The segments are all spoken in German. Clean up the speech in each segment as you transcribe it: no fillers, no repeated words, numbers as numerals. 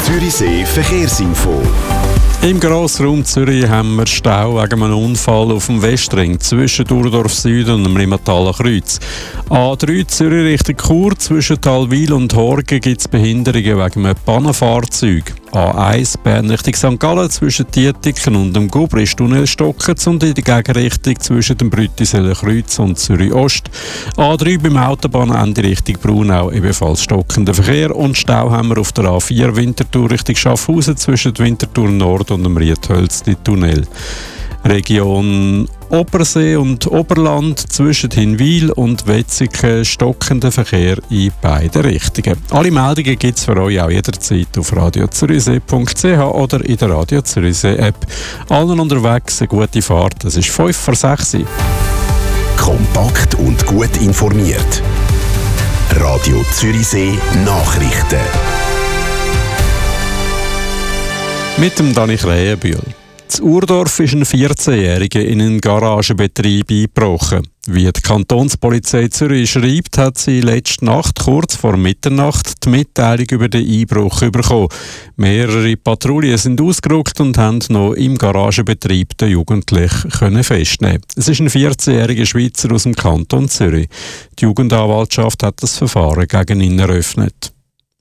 Zürichsee Verkehrsinfo. Im Grossraum Zürich haben wir Stau wegen einem Unfall auf dem Westring zwischen Urdorf Süd und dem Limataler Kreuz. A3 Zürich Richtung Chur zwischen Talwil und Horgen gibt es Behinderungen wegen einem Pannenfahrzeug. A1 Bern Richtung St. Gallen zwischen Dietiken und dem Gubri ist Tunnel stockend und in die Gegenrichtung zwischen dem Brüttiseler Kreuz und Zürich Ost. A3 beim Autobahnende Richtung Braunau ebenfalls stockender Verkehr und Stau haben wir auf der A4 Winterthur Richtung Schaffhausen zwischen Winterthur Nord und dem Riethölzli-Tunnel. Region Obersee und Oberland zwischen Hinwil und Wetzikon stockender Verkehr in beide Richtungen. Alle Meldungen gibt es für euch auch jederzeit auf radiozürichsee.ch oder in der Radio Zürichsee App. Allen unterwegs eine gute Fahrt. Es ist 5 vor 6 Uhr. Kompakt und gut informiert. Radio Zürichsee Nachrichten. Mit dem Dani Krähenbühl. In Urdorf ist ein 14-Jähriger in einen Garagenbetrieb eingebrochen. Wie die Kantonspolizei Zürich schreibt, hat sie letzte Nacht kurz vor Mitternacht die Mitteilung über den Einbruch bekommen. Mehrere Patrouillen sind ausgerückt und haben noch im Garagenbetrieb den Jugendlichen festnehmen. Es ist ein 14-jähriger Schweizer aus dem Kanton Zürich. Die Jugendanwaltschaft hat das Verfahren gegen ihn eröffnet.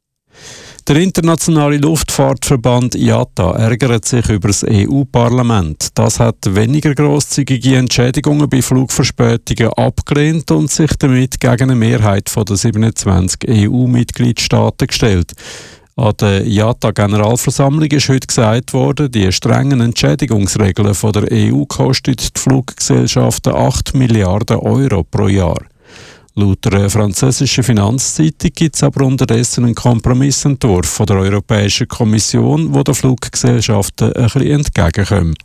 Der internationale Luftfahrtverband IATA ärgert sich über das EU-Parlament. Das hat weniger grosszügige Entschädigungen bei Flugverspätungen abgelehnt und sich damit gegen eine Mehrheit der 27 EU-Mitgliedstaaten gestellt. An der IATA-Generalversammlung ist heute gesagt worden, die strengen Entschädigungsregeln von der EU kosten die Fluggesellschaften 8 Milliarden Euro pro Jahr. Laut der französischen Finanzzeitung gibt es aber unterdessen einen Kompromissentwurf von der Europäischen Kommission, der den Fluggesellschaften ein bisschen entgegenkommt.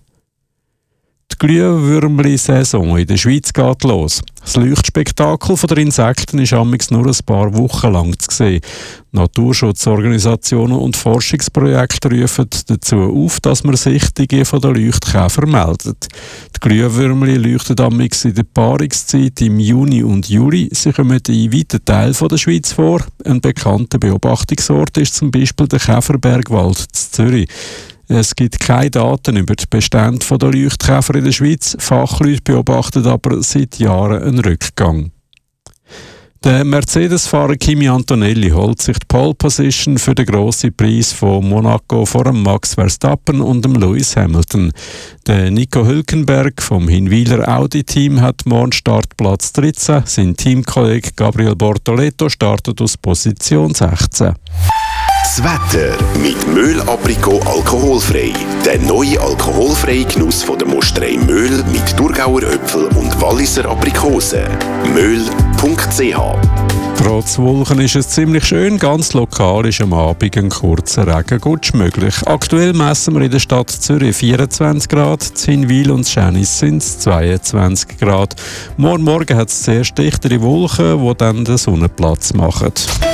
Die Glühwürmli-Saison in der Schweiz geht los. Das Leuchtspektakel der Insekten ist amigs nur ein paar Wochen lang zu sehen. Naturschutzorganisationen und Forschungsprojekte rufen dazu auf, dass man Sichtungen von den Leuchtkäfern meldet. Die Glühwürmli leuchten amigs in der Paarungszeit im Juni und Juli. Sie kommen in weiten Teilen der Schweiz vor. Ein bekannter Beobachtungsort ist zum Beispiel der Käferbergwald in Zürich. Es gibt keine Daten über die Bestände der Leuchtkäfer in der Schweiz. Fachleute beobachten aber seit Jahren einen Rückgang. Der Mercedes-Fahrer Kimi Antonelli holt sich die Pole Position für den grossen Preis von Monaco vor dem Max Verstappen und dem Lewis Hamilton. Der Nico Hülkenberg vom Hinwiler Audi-Team hat morgen Startplatz 13. Sein Teamkollege Gabriel Bortoleto startet aus Position 16. Das Wetter mit Möhl Aprikot alkoholfrei. Der neue alkoholfreie Genuss von der Mosterei Möhl mit Thurgauer Äpfel und Walliser Aprikosen. Möhl.ch. Trotz Wolken ist es ziemlich schön. Ganz lokal ist am Abend ein kurzer Regengutsch möglich. Aktuell messen wir in der Stadt Zürich 24 Grad, in Hinwil und Schänis sind es 22 Grad. Morgen hat es sehr dichtere Wolken, die dann den Sonnenplatz machen.